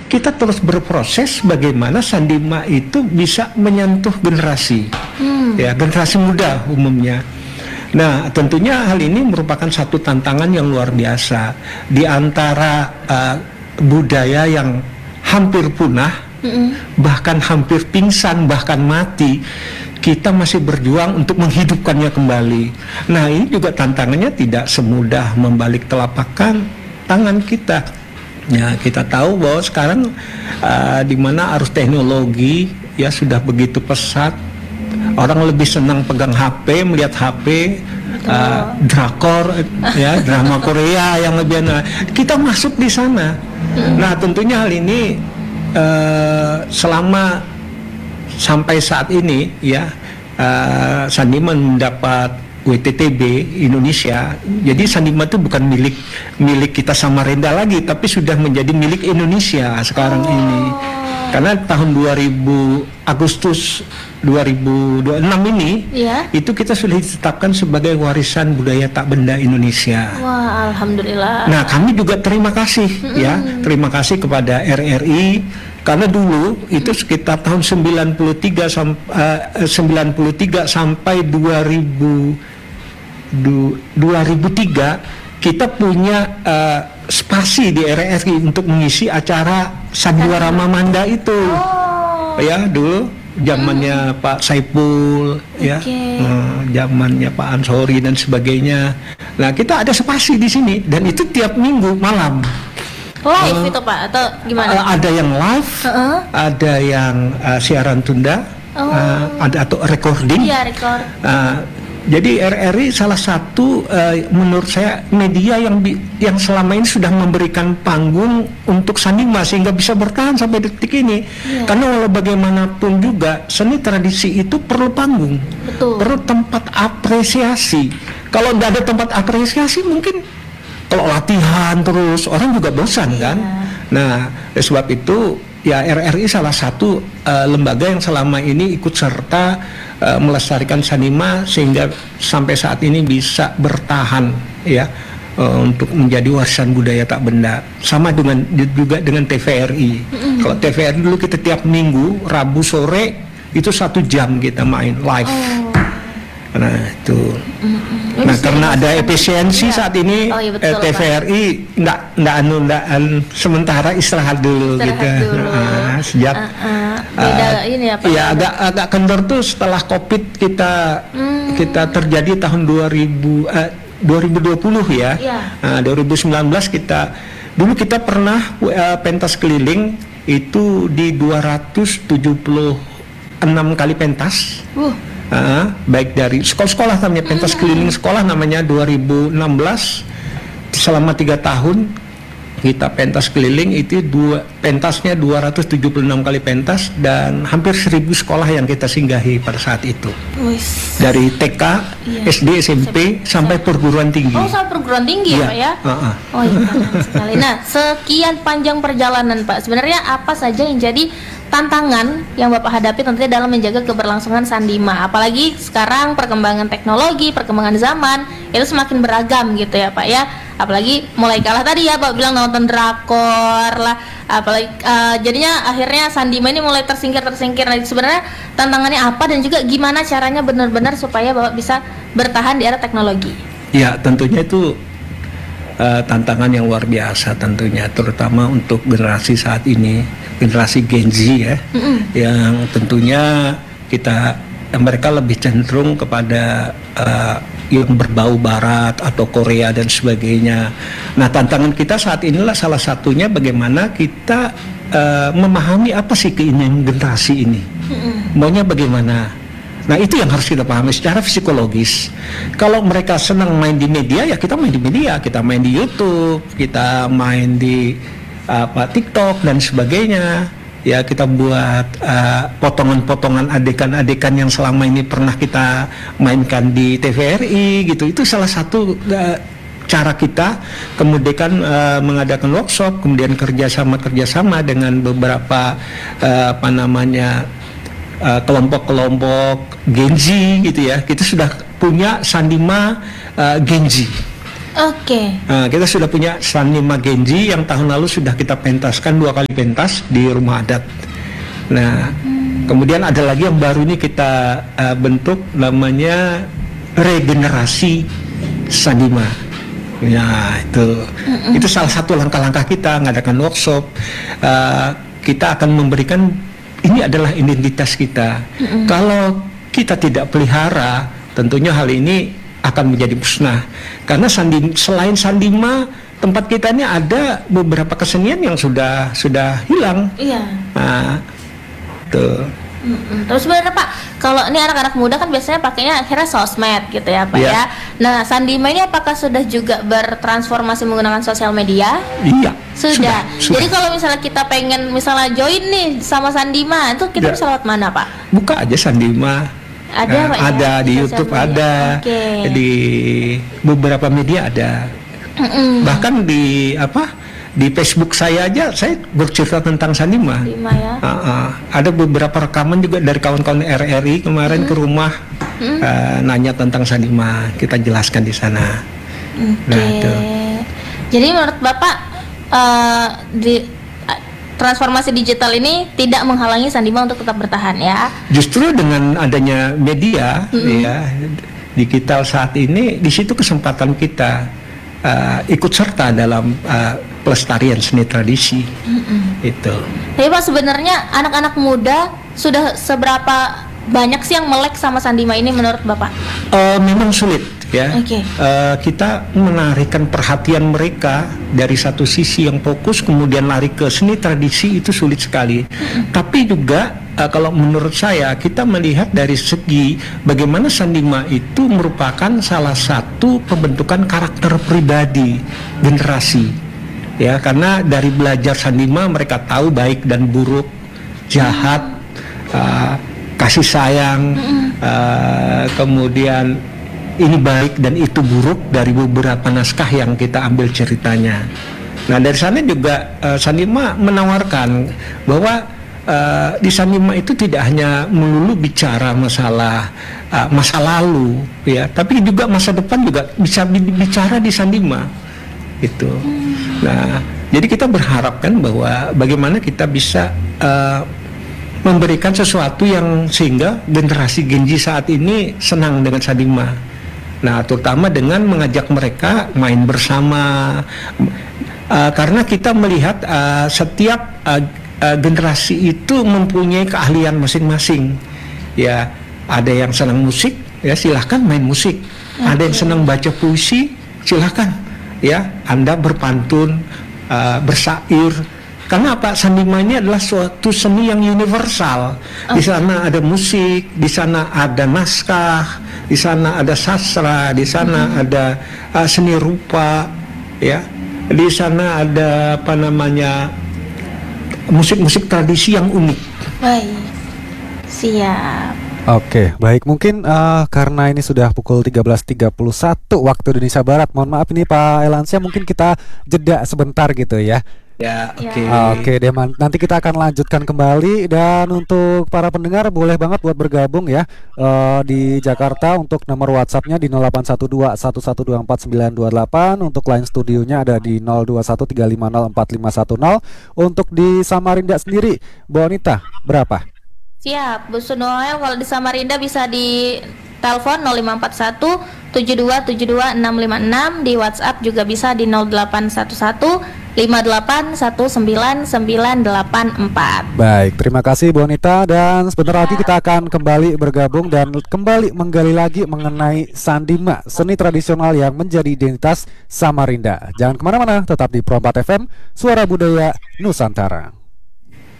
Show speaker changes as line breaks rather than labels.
kita terus berproses bagaimana Sandima itu bisa menyentuh generasi, ya generasi muda umumnya. Nah, tentunya hal ini merupakan satu tantangan yang luar biasa di antara budaya yang hampir punah, bahkan hampir pingsan, bahkan mati. Kita masih berjuang untuk menghidupkannya kembali. Nah, ini juga tantangannya tidak semudah membalik telapak tangan kita. Ya, kita tahu bahwa sekarang di mana arus teknologi ya sudah begitu pesat. Orang lebih senang pegang HP, melihat HP, drakor, ya drama Korea yang lebih. Kita masuk di sana. Nah, tentunya hal ini selama sampai saat ini, ya Sandima mendapat WTTB Indonesia. Jadi Sandima itu bukan milik kita Samarinda lagi, tapi sudah menjadi milik Indonesia sekarang ini. Karena tahun Agustus 2026 ini, itu kita sudah ditetapkan sebagai warisan budaya tak benda Indonesia.
Wah, alhamdulillah.
Nah, kami juga terima kasih, ya, terima kasih kepada RRI karena dulu itu sekitar tahun 93 sampai 2003 kita punya spasi di RRI untuk mengisi acara Sandiwara Mamanda itu. Ya, dulu zamannya Pak Saipul, ya, zamannya Pak Ansori dan sebagainya. Nah, kita ada spasi di sini dan itu tiap minggu malam.
Live itu Pak atau gimana?
Ada yang live, ada yang siaran tunda, ada atau recording.
Iya, record.
Jadi RRI salah satu menurut saya media yang selama ini sudah memberikan panggung untuk Sandima sehingga bisa bertahan sampai detik ini. Karena walau bagaimanapun juga seni tradisi itu perlu panggung, perlu tempat apresiasi. Kalau nggak ada tempat apresiasi mungkin kalau latihan terus orang juga bosan kan. Nah, sebab itu ya RRI salah satu lembaga yang selama ini ikut serta melestarikan Sandima sehingga sampai saat ini bisa bertahan, ya, untuk menjadi warisan budaya tak benda. Sama juga dengan TVRI. Kalau TVRI dulu kita tiap minggu Rabu sore itu 1 jam kita main live. Nah itu. Nah karena ada efisiensi saat ini, TVRI nggak sementara istirahat dulu gitu. Sejak ini apa? Ya agak kendor tuh setelah COVID kita terjadi tahun 2020 ya. 2019 dulu kita pernah pentas keliling itu di 276 kali pentas. Baik dari sekolah-sekolah namanya pentas keliling sekolah namanya 2016 selama 3 tahun kita pentas keliling itu pentasnya 276 kali pentas dan hampir 1000 sekolah yang kita singgahi pada saat itu. Dari TK, SD, SMP sampai perguruan tinggi.
Sampai perguruan tinggi ya Pak ya? Oh iya, sekali. Nah, sekian panjang perjalanan Pak, sebenarnya apa saja yang jadi tantangan yang Bapak hadapi tentunya dalam menjaga keberlangsungan Sandima? Apalagi sekarang perkembangan teknologi, perkembangan zaman itu semakin beragam gitu ya Pak ya. Apalagi mulai kalah tadi ya Bapak bilang nonton drakor lah, apalagi jadinya akhirnya Sandima ini mulai tersingkir. Nah, sebenarnya tantangannya apa dan juga gimana caranya benar-benar supaya Bapak bisa bertahan di era teknologi? Ya, tentunya itu tantangan yang luar biasa tentunya, terutama untuk generasi saat ini, generasi Gen Z ya, yang tentunya mereka lebih cenderung kepada yang berbau barat atau Korea dan sebagainya. Nah, tantangan kita saat inilah salah satunya bagaimana kita memahami apa sih keinginan generasi ini, maunya bagaimana. Nah, itu yang harus kita pahami secara psikologis. Kalau mereka senang main di media, ya kita main di media, kita main di YouTube, kita main di TikTok dan sebagainya. Ya, kita buat potongan-potongan adegan-adegan yang selama ini pernah kita mainkan di TVRI gitu. Itu salah satu cara kita kemudian mengadakan workshop, kemudian kerjasama dengan beberapa kelompok-kelompok Gen Z gitu ya. Kita sudah punya Sandima Gen Z. Oke.
Kita sudah punya Sandima Genji yang tahun lalu sudah kita pentaskan 2 kali pentas di rumah adat. Nah, kemudian ada lagi yang baru ini kita bentuk, namanya regenerasi Sandima. Ya, itu salah satu langkah-langkah kita mengadakan workshop. Kita akan memberikan, ini adalah identitas kita. Kalau kita tidak pelihara, tentunya hal ini akan menjadi musnah. Karena selain Sandima, tempat kita ini ada beberapa kesenian yang sudah hilang.
Iya.
Nah, tuh.
Terus sebenarnya Pak, kalau ini anak-anak muda kan biasanya pakainya akhirnya sosmed gitu ya Pak ya. Nah, Sandima ini apakah sudah juga bertransformasi menggunakan sosial media?
Iya.
Sudah. Jadi kalau misalnya kita pengen misalnya join nih sama Sandima, itu kita bisa lewat mana Pak?
Buka aja Sandima.
Ada Pak ya?
Ada di YouTube media. Ada. Di beberapa media ada. Bahkan di Facebook saya aja, saya bercerita tentang Sandima.
Ya?
Ada beberapa rekaman juga dari kawan-kawan RRI kemarin ke rumah nanya tentang Sandima, kita jelaskan di sana. Nah, itu.
Jadi menurut Bapak transformasi digital ini tidak menghalangi Sandima untuk tetap bertahan ya? Justru dengan adanya media
ya digital saat ini, di situ kesempatan kita ikut serta dalam pelestarian seni tradisi. Itu.
Tapi Pak, sebenarnya anak-anak muda sudah seberapa banyak sih yang melek sama Sandima ini menurut Bapak?
Memang sulit ya. Kita menarikkan perhatian mereka dari satu sisi yang fokus kemudian lari ke seni tradisi itu sulit sekali. Tapi juga kalau menurut saya, kita melihat dari segi bagaimana Sandima itu merupakan salah satu pembentukan karakter pribadi generasi. Ya, karena dari belajar Sandima mereka tahu baik dan buruk, jahat, kasih sayang, kemudian ini baik dan itu buruk dari beberapa naskah yang kita ambil ceritanya. Nah, dari sana juga Sandima menawarkan bahwa di Sandima itu tidak hanya melulu bicara masalah masa lalu, ya, tapi juga masa depan juga bisa bicara di Sandima. Itu. Nah, jadi kita berharapkan bahwa bagaimana kita bisa memberikan sesuatu yang sehingga generasi Genji saat ini senang dengan Sandima. Nah, terutama dengan mengajak mereka main bersama, karena kita melihat setiap generasi itu mempunyai keahlian masing-masing. Ya, ada yang senang musik, ya silahkan main musik. Ada yang senang baca puisi, silahkan. Ya, Anda berpantun, bersair. Karena apa? Sandima ini adalah suatu seni yang universal. Di sana ada musik, di sana ada naskah, di sana ada sastra, di sana ada seni rupa, ya. Di sana ada musik-musik tradisi yang unik.
Baik, siap.
Oke, baik. Mungkin karena ini sudah pukul 13.31 waktu Indonesia Barat. Mohon maaf ini Pak Elansia, mungkin kita jeda sebentar gitu ya.
Ya, oke.
Oke deh, nanti kita akan lanjutkan kembali. Dan untuk para pendengar boleh banget buat bergabung ya di Jakarta. Untuk nomor WhatsApp-nya di 0812-1124-928. Untuk line studionya ada di 0213504510. Untuk di Samarinda sendiri, Bu Anita, berapa?
Siap, Bu Sunoel, kalau di Samarinda bisa di telepon 0541 7272 656, di WhatsApp juga bisa di 0811 58199984.
Baik, terima kasih Bu Anita, dan sebentar lagi kita akan kembali bergabung dan kembali menggali lagi mengenai Sandima, seni tradisional yang menjadi identitas Samarinda. Jangan kemana-mana, tetap di Pro 4 FM, Suara Budaya Nusantara.